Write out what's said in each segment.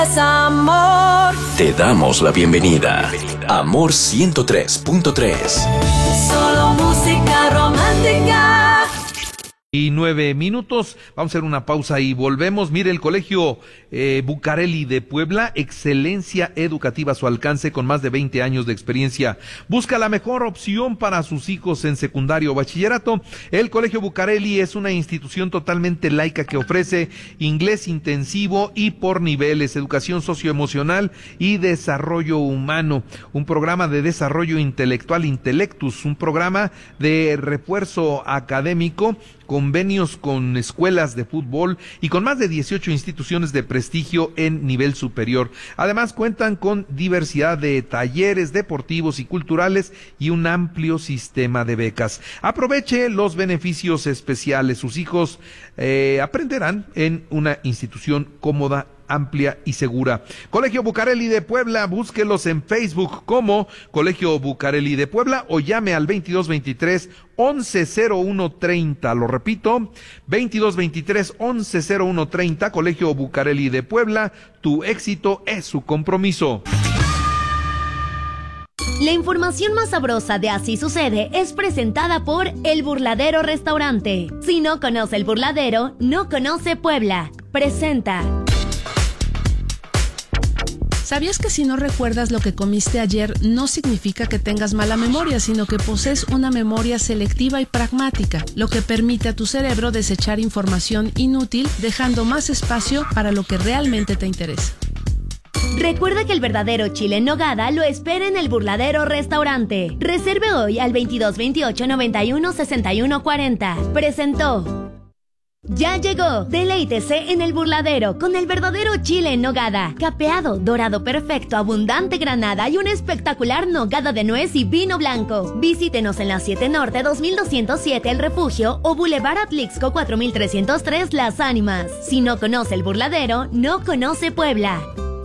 Amor. Te damos la bienvenida. Amor 103.3. Solo música romántica. Y 9 minutos, vamos a hacer una pausa y volvemos. Mire, el Colegio Bucareli de Puebla, excelencia educativa a su alcance con más de 20 años de experiencia. Busca la mejor opción para sus hijos en secundario o bachillerato. El Colegio Bucareli es una institución totalmente laica que ofrece inglés intensivo y por niveles, educación socioemocional y desarrollo humano, un programa de desarrollo intelectual, Intelectus, un programa de refuerzo académico, convenios con escuelas de fútbol y con más de 18 instituciones de prestigio en nivel superior. Además, cuentan con diversidad de talleres deportivos y culturales y un amplio sistema de becas. Aproveche los beneficios especiales. Sus hijos aprenderán en una institución cómoda, amplia y segura. Colegio Bucareli de Puebla, búsquelos en Facebook como Colegio Bucareli de Puebla o llame al 2223-110130. Lo repito, 2223-110130, Colegio Bucareli de Puebla, tu éxito es su compromiso. La información más sabrosa de Así Sucede es presentada por El Burladero Restaurante. Si no conoce El Burladero, no conoce Puebla. Presenta. ¿Sabías que si no recuerdas lo que comiste ayer no significa que tengas mala memoria, sino que posees una memoria selectiva y pragmática, lo que permite a tu cerebro desechar información inútil, dejando más espacio para lo que realmente te interesa? Recuerda que el verdadero chile en nogada lo espera en El Burladero Restaurante. Reserve hoy al 2228-916140. Presentó. Ya llegó, deleítese en El Burladero con el verdadero chile en nogada, capeado, dorado perfecto, abundante granada y una espectacular nogada de nuez y vino blanco. Visítenos en la 7 Norte 2207 El Refugio o Boulevard Atlixco 4303 Las Ánimas. Si no conoce El Burladero, no conoce Puebla.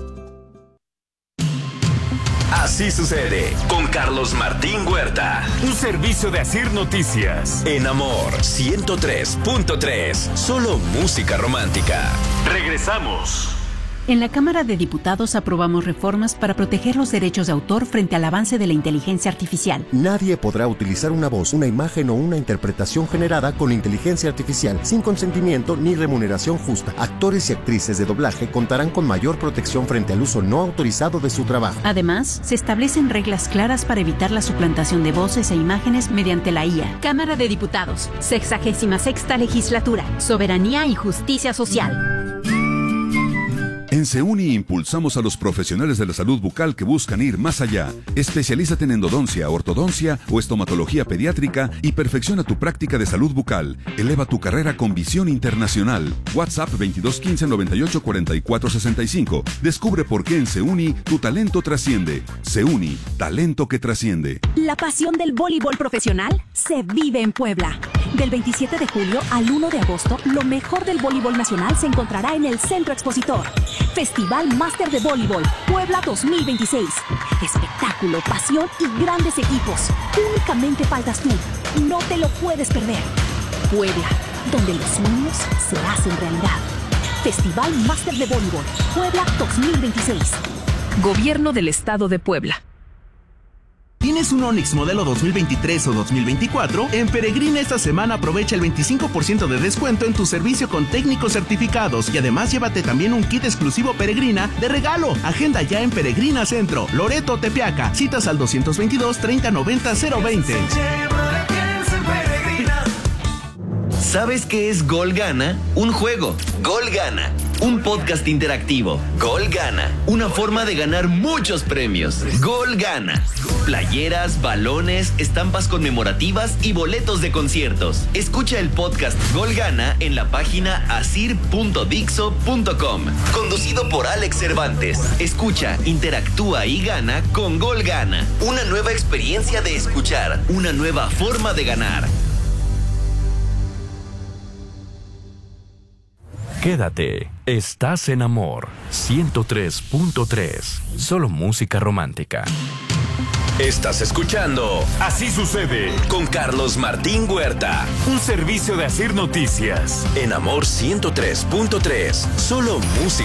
Así sucede con Carlos Martín Huerta. Un servicio de Asir Noticias. En Amor 103.3. Solo música romántica. Regresamos. En la Cámara de Diputados aprobamos reformas para proteger los derechos de autor frente al avance de la inteligencia artificial. Nadie podrá utilizar una voz, una imagen o una interpretación generada con inteligencia artificial sin consentimiento ni remuneración justa. Actores y actrices de doblaje contarán con mayor protección frente al uso no autorizado de su trabajo. Además, se establecen reglas claras para evitar la suplantación de voces e imágenes mediante la IA. Cámara de Diputados, 66ª Legislatura, Soberanía y Justicia Social. En SEUNI impulsamos a los profesionales de la salud bucal que buscan ir más allá. Especialízate en endodoncia, ortodoncia o estomatología pediátrica y perfecciona tu práctica de salud bucal. Eleva tu carrera con visión internacional. WhatsApp 2215-984465. Descubre por qué en SEUNI tu talento trasciende. SEUNI, talento que trasciende. La pasión del voleibol profesional se vive en Puebla. Del 27 de julio al 1 de agosto, lo mejor del voleibol nacional se encontrará en el Centro Expositor. Festival Máster de Voleibol Puebla 2026. Espectáculo, pasión y grandes equipos. Únicamente faltas tú. No te lo puedes perder. Puebla, donde los sueños se hacen realidad. Festival Máster de Voleibol Puebla 2026. Gobierno del Estado de Puebla. ¿Tienes un Onix modelo 2023 o 2024? En Peregrina esta semana aprovecha el 25% de descuento en tu servicio con técnicos certificados y además llévate también un kit exclusivo Peregrina de regalo. Agenda ya en Peregrina Centro, Loreto, Tepeaca. Citas al 222-3090-020. ¿Sabes qué es Gol Gana? Un juego. Gol Gana. Un podcast interactivo. Gol Gana. Una forma de ganar muchos premios. Gol Gana. Playeras, balones, estampas conmemorativas y boletos de conciertos. Escucha el podcast Gol Gana en la página asir.dixo.com. Conducido por Alex Cervantes. Escucha, interactúa y gana con Gol Gana. Una nueva experiencia de escuchar. Una nueva forma de ganar. Quédate. Estás en Amor 103.3. Solo música romántica. Estás escuchando Así Sucede con Carlos Martín Huerta. Un servicio de Asir Noticias. En Amor 103.3. Solo música